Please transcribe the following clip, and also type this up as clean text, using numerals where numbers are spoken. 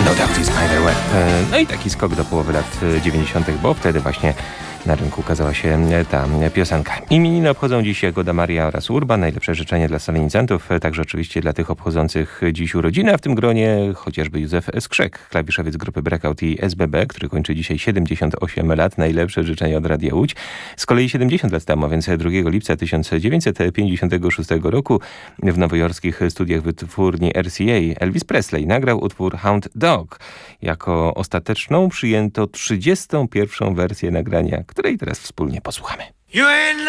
No Doubt is Spiderweb. No i taki skok do połowy lat 90., bo wtedy właśnie na rynku ukazała się ta piosenka. Imieniny obchodzą dziś Jagoda Maria oraz Urba. Najlepsze życzenia dla solenicjantów, także oczywiście dla tych obchodzących dziś urodziny, a w tym gronie chociażby Józef Skrzek, klawiszowiec grupy Breakout i SBB, który kończy dzisiaj 78 lat. Najlepsze życzenia od Radia Łódź. Z kolei 70 lat temu, a więc 2 lipca 1956 roku w nowojorskich studiach wytwórni RCA Elvis Presley nagrał utwór Hound Dog. Jako ostateczną przyjęto 31. wersję nagrania, której teraz wspólnie posłuchamy.